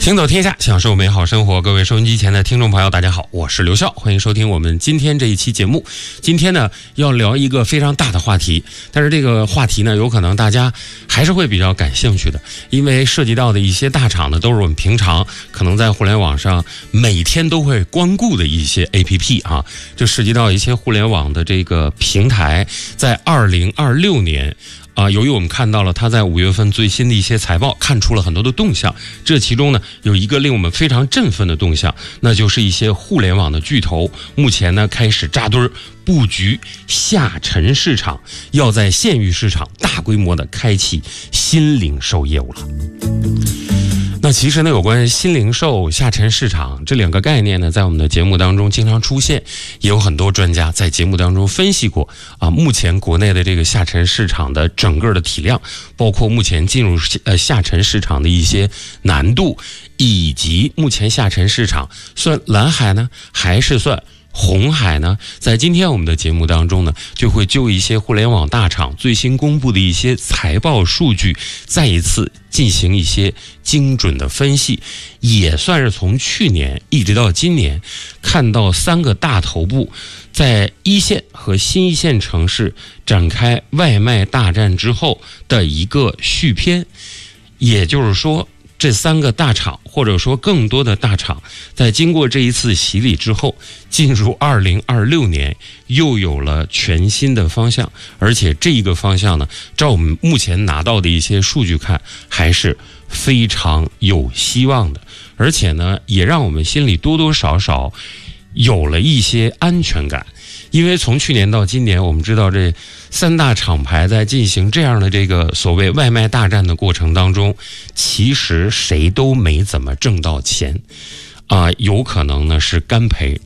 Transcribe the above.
行走天下，享受美好生活。各位收音机前的听众朋友大家好，我是刘笑，欢迎收听我们今天这一期节目。今天呢要聊一个非常大的话题，但是这个话题呢有可能大家还是会比较感兴趣的，因为涉及到的一些大厂呢都是我们平常可能在互联网上每天都会光顾的一些 APP 啊，就涉及到一些互联网的这个平台在2026年由于我们看到了他在5月份最新的一些财报，看出了很多的动向。这其中呢，有一个令我们非常振奋的动向，那就是一些互联网的巨头目前呢开始扎堆布局下沉市场，要在县域市场大规模的开启新零售业务了。那其实呢，有关新零售、下沉市场这两个概念呢，在我们的节目当中经常出现，也有很多专家在节目当中分析过目前国内的这个下沉市场的整个的体量，包括目前进入下沉市场的一些难度，以及目前下沉市场算蓝海呢，还是算红海呢？在今天我们的节目当中呢，就会就一些互联网大厂最新公布的一些财报数据，再一次进行一些精准的分析，也算是从去年一直到今年，看到3个大头部在一线和新一线城市展开外卖大战之后的一个续篇。也就是说，这3个大厂，或者说更多的大厂，在经过这一次洗礼之后，进入2026年又有了全新的方向，而且这一个方向呢，照我们目前拿到的一些数据看，还是非常有希望的，而且呢，也让我们心里多多少少有了一些安全感。因为从去年到今年，我们知道这3大厂牌在进行这样的这个所谓外卖大战的过程当中，其实谁都没怎么挣到钱有可能呢是干赔，